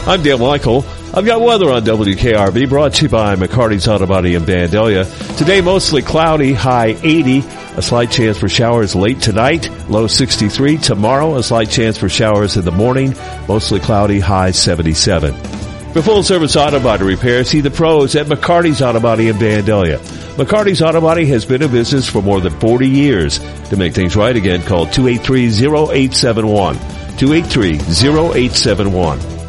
I'm Dan Michael. I've got weather on WKRB brought to you by McCarty's Auto Body in Vandalia. Today mostly cloudy, high 80. A slight chance for showers late tonight, low 63. Tomorrow, a slight chance for showers in the morning, mostly cloudy, high 77. For full-service auto body repair, see the pros at McCarty's Auto Body in Vandalia. McCarty's Auto Body has been in business for more than 40 years. To make things right again, call 283-0871. 283-0871.